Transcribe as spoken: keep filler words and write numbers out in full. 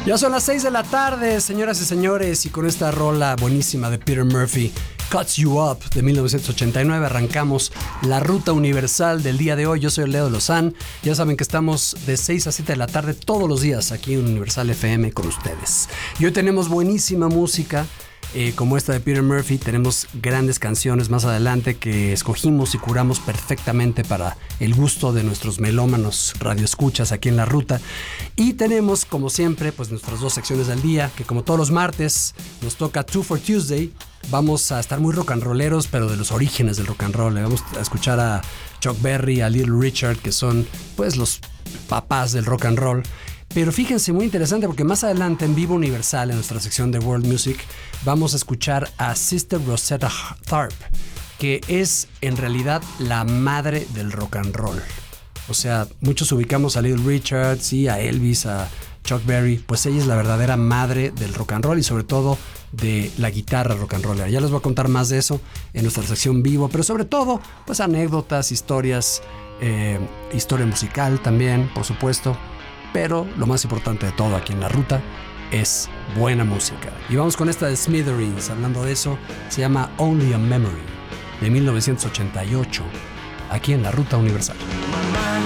Ya son las seis de la tarde, señoras y señores, y con esta rola buenísima de Peter Murphy, Cuts You Up, de mil novecientos ochenta y nueve, arrancamos la ruta universal del día de hoy. Yo soy Leo Lozán. Ya saben que estamos de seis a siete de la tarde todos los días aquí en Universal F M con ustedes. Y hoy tenemos buenísima música. Eh, como esta de Peter Murphy, tenemos grandes canciones más adelante que escogimos y curamos perfectamente para el gusto de nuestros melómanos radioescuchas aquí en la ruta. Y tenemos, como siempre, pues nuestras dos secciones del día, que como todos los martes nos toca Two for Tuesday. Vamos a estar muy rock and rolleros, pero de los orígenes del rock and roll. Le vamos a escuchar a Chuck Berry, a Little Richard, que son pues los papás del rock and roll. Pero fíjense, muy interesante, porque más adelante en Vivo Universal, en nuestra sección de World Music, vamos a escuchar a Sister Rosetta Tharpe, que es en realidad la madre del rock and roll. O sea, muchos ubicamos a Little Richard, sí, a Elvis, a Chuck Berry, pues ella es la verdadera madre del rock and roll y sobre todo de la guitarra rock and roll. Ya les voy a contar más de eso en nuestra sección Vivo, pero sobre todo, pues anécdotas, historias, eh, historia musical también, por supuesto. Pero lo más importante de todo aquí en la ruta es buena música. Y vamos con esta de Smithereens. Hablando de eso, se llama Only a Memory, de mil novecientos ochenta y ocho, aquí en la ruta universal.